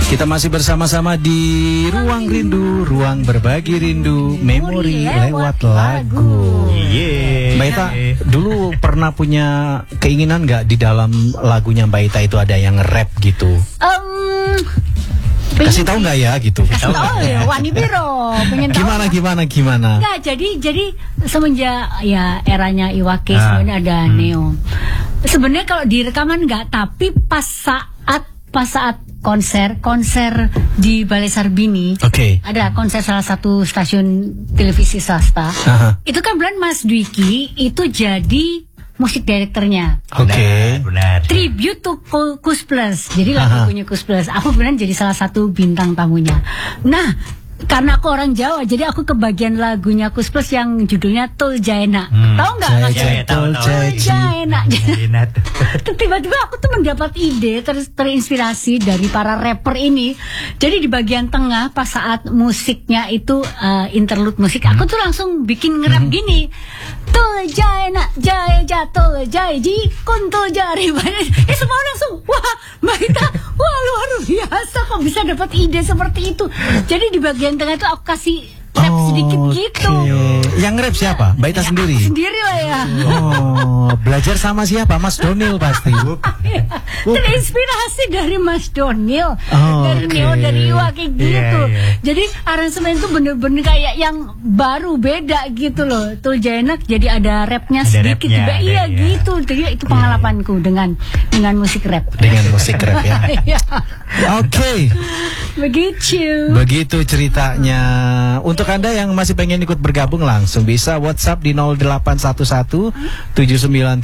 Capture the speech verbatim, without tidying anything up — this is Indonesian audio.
Kita masih bersama-sama di Ruang Rindu, Ruang Berbagi Rindu, Memori lewat lagu. Yeah. Mbak Ita, dulu pernah punya keinginan nggak di dalam lagunya Mbak Ita itu ada yang rap gitu? Um, Kasih tahu nggak ya gitu? Kasih tahu ya, Wani Biro. Pengen tahu Gimana gimana gimana? Nggak, jadi jadi semenjak ya eranya Iwake Ah. sebenarnya ada hmm. Neo. Sebenarnya kalau di rekaman nggak, tapi pas saat pas saat konser konser di Balai Sarbini, Oke. ada konser salah satu stasiun televisi swasta. Aha. Itu kan bulan Mas Dwiki itu jadi musik direkturnya. Oke. Benar. Tribute to Ku- Kus Plus. Jadi Aha. lagunya Kus Plus. Aku beneran jadi salah satu bintang tamunya. Nah, karena aku orang Jawa, jadi aku kebagian lagunya Kus Plus yang judulnya Tul Jaena. Hmm. Tahu nggak? Jai, Mas? jai, tahu, tul, tahu. jai, Tul Jaena. Jinat. Tiba-tiba aku tuh mendapat ide ter terinspirasi dari para rapper ini. Jadi di bagian tengah pas saat musiknya itu uh, interlude musik, aku tuh langsung bikin nge-rap gini. Tul Jaena, jai jatul jai ji kuntul jari. Eh semua langsung wah, Mbak Ita, wah luar biasa kok bisa dapat ide seperti itu. Jadi di bagian tengah itu aku kasih rap sedikit Oke. gitu. Yang rap siapa? Mbak Ita Ya, sendiri? aku sendiri lah ya. Oh, belajar sama siapa? Mas Donil pasti. Terinspirasi dari Mas Donil, Oh, dari oke. Neo, dari Iwa kayak gitu. Iya, iya. Jadi aransemen itu bener-bener kayak yang baru beda gitu loh. Tul Jaenak jadi ada rapnya Ada sedikit rapnya, juga. ada, Iya iya. gitu. Jadi itu pengalamanku dengan dengan musik rap. Dengan musik rap ya. Iya. Oke. Begitu. Begitu ceritanya. Untuk Anda yang masih pengen ikut bergabung langsung bisa WhatsApp di nol delapan satu satu tujuh sembilan